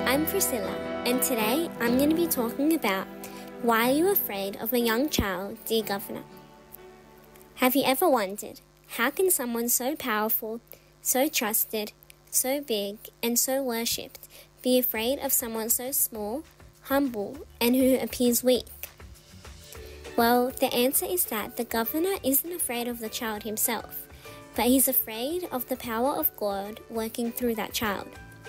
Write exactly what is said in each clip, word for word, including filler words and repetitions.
I'm Priscilla, and today I'm going to be talking about why are you afraid of a young child, dear Governor? Have you ever wondered, how can someone so powerful, so trusted, so big, and so worshipped be afraid of someone so small, humble, and who appears weak? Well, the answer is that the governor isn't afraid of the child himself, but he's afraid of the power of God working through that child.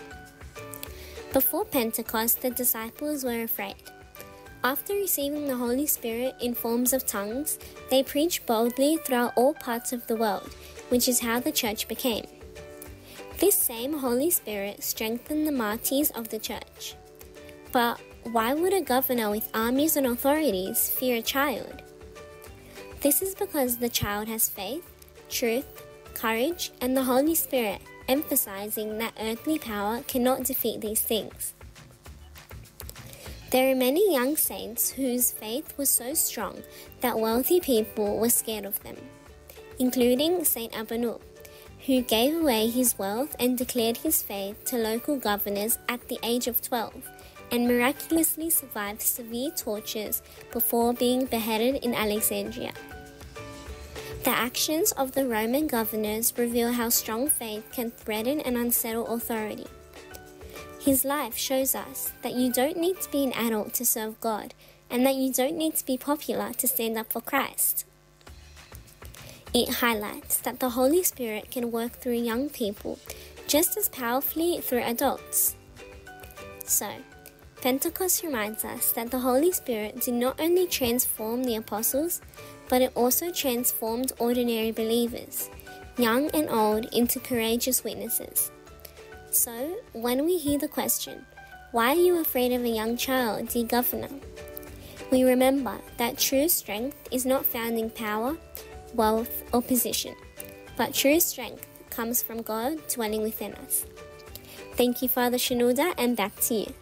Before Pentecost, the disciples were afraid. After receiving the Holy Spirit in forms of tongues, they preached boldly throughout all parts of the world, which is how the church became. This same Holy Spirit strengthened the martyrs of the church. But why would a governor with armies and authorities fear a child? This is because the child has faith, truth, courage, and the Holy Spirit, emphasizing that earthly power cannot defeat these things. There are many young saints whose faith was so strong that wealthy people were scared of them, including Saint Abanul, who gave away his wealth and declared his faith to local governors at the age of twelve, and miraculously survived severe tortures before being beheaded in Alexandria. The actions of the Roman governors reveal how strong faith can threaten and unsettle authority. His life shows us that you don't need to be an adult to serve God, and that you don't need to be popular to stand up for Christ. It highlights that the Holy Spirit can work through young people just as powerfully through adults. So, Pentecost reminds us that the Holy Spirit did not only transform the apostles, but it also transformed ordinary believers, young and old, into courageous witnesses. So, when we hear the question, why are you afraid of a young child, dear Governor? We remember that true strength is not found in power, wealth, or position, but true strength comes from God dwelling within us. Thank you, Father Shenouda, and back to you.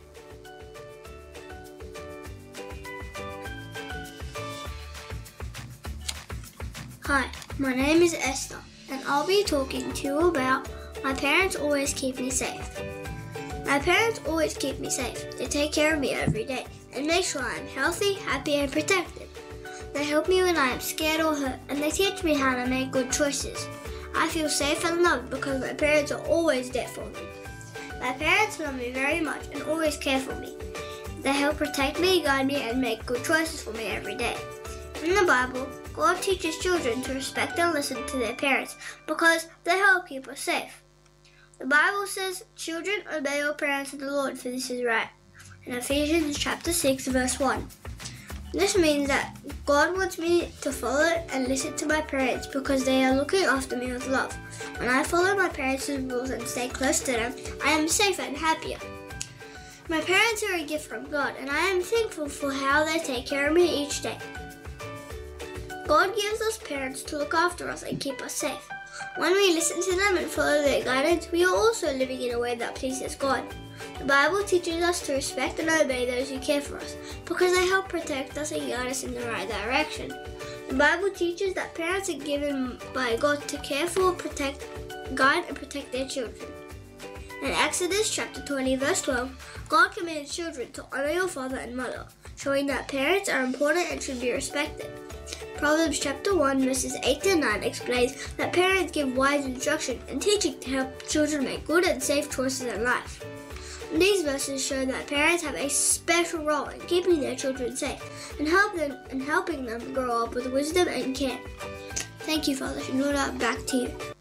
Hi, my name is Esther, and I'll be talking to you about my parents always keep me safe. My parents always keep me safe. They take care of me every day and make sure I'm healthy, happy, and protected. They help me when I am scared or hurt, and they teach me how to make good choices. I feel safe and loved because my parents are always there for me. My parents love me very much and always care for me. They help protect me, guide me, and make good choices for me every day. In the Bible, God teaches children to respect and listen to their parents because they help keep us safe. The Bible says, "Children, obey your parents in the Lord, for this is right." In Ephesians chapter six, verse one. This means that God wants me to follow and listen to my parents because they are looking after me with love. When I follow my parents' rules and stay close to them, I am safer and happier. My parents are a gift from God, and I am thankful for how they take care of me each day. God gives us parents to look after us and keep us safe. When we listen to them and follow their guidance, we are also living in a way that pleases God. The Bible teaches us to respect and obey those who care for us because they help protect us and guide us in the right direction. The Bible teaches that parents are given by God to care for, protect, guide, and protect their children. In Exodus chapter twenty, verse twelve, God commanded children to honor your father and mother, showing that parents are important and should be respected. Proverbs chapter one, verses eight to nine explains that parents give wise instruction and teaching to help children make good and safe choices in life. These verses show that parents have a special role in keeping their children safe and help them and helping them grow up with wisdom and care. Thank you, Father Shenouda. Back to you.